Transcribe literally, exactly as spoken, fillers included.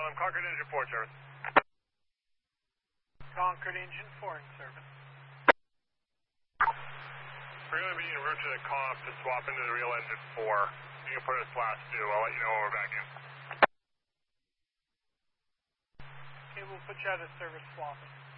Column, Concord Engine four service. Concord Engine four in service. We're going to be en route to the comp to swap into the real engine four. You can put us last two. I'll let you know when we're back in. Okay, we'll put you out of service swapping.